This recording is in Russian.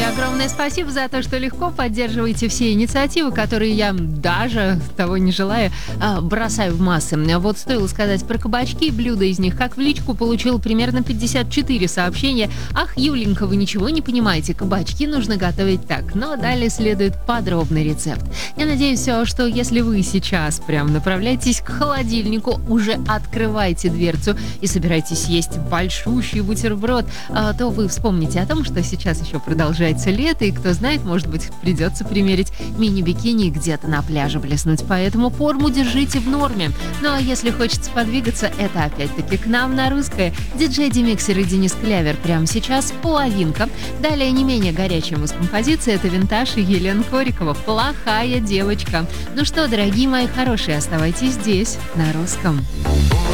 огромное спасибо за то, что легко поддерживаете все инициативы, которые я, даже того не желая, бросаю в массы. Вот стоило сказать про кабачки, блюда из них, как в личку получил примерно 54 сообщения. Ах, Юленька, вы ничего не понимаете, кабачки нужно готовить так. Но далее следует подробный рецепт. Я надеюсь, что если вы сейчас прям направляетесь к холодильнику, уже открываете дверцу и собираетесь есть большущий бутерброд, то вы вспомните о том, что сейчас еще продолжается лето, и кто знает, может быть, придется примерить мини-бикини и где-то на пляже блеснуть. Поэтому форму держите в норме. Ну а если хочется подвигаться, это опять-таки к нам на русское. Диджей Демиксер и Денис Клявер прямо сейчас половинка. Далее не менее горячая муз-композиция — это Винтаж и Елена Корикова «Плохая девочка». Ну что, дорогие мои хорошие, оставайтесь здесь, на русском.